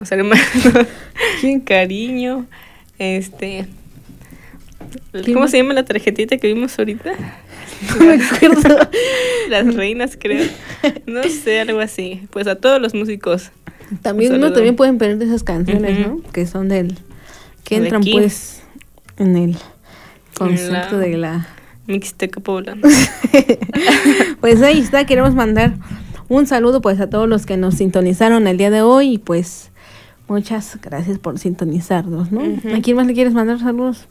los hermanos, cariño, ¿cómo se llama la tarjetita que vimos ahorita? No me acuerdo. Las reinas, creo. No sé, algo así. Pues a todos los músicos. También pueden pedir esas canciones, ¿no? Que son que entran pues en el concepto de la Mixteca poblana. Pues ahí está, queremos mandar un saludo pues a todos los que nos sintonizaron el día de hoy y pues muchas gracias por sintonizarnos, ¿no? ¿A quién más le quieres mandar saludos?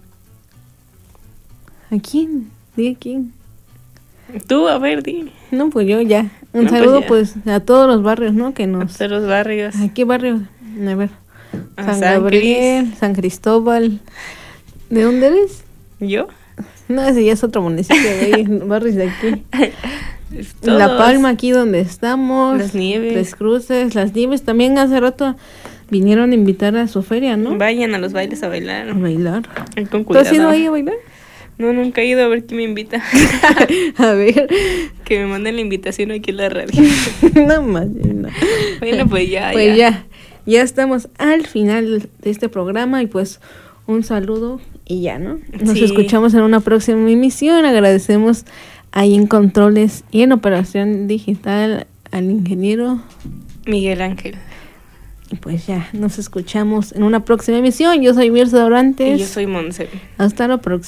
¿A quién? Di a quién. Tú, a ver, di. No, pues yo ya. Un saludo pues a todos los barrios, ¿no? Que nos... A todos los barrios. ¿A qué barrio? A ver. A San Gabriel, San Cristóbal. ¿De dónde eres? ¿Yo? No, ese ya es otro municipio de ahí, barrios de aquí. Todos. La Palma, aquí donde estamos. Las Nieves. Tres Cruces, Las Nieves. También hace rato vinieron a invitar a su feria, ¿no? Vayan a los bailes a bailar. A bailar. Con ¿Tú has ido ahí a bailar? No, nunca he ido, a ver quién me invita. A ver. Que me manden la invitación aquí en la radio. No más. No. Bueno, pues ya. Pues ya estamos al final de este programa y pues un saludo y ya, ¿no? Nos escuchamos en una próxima emisión. Agradecemos ahí en controles y en operación digital al ingeniero Miguel Ángel. Y pues ya, nos escuchamos en una próxima emisión. Yo soy Mirza Dorantes. Y yo soy Monse. Hasta la próxima.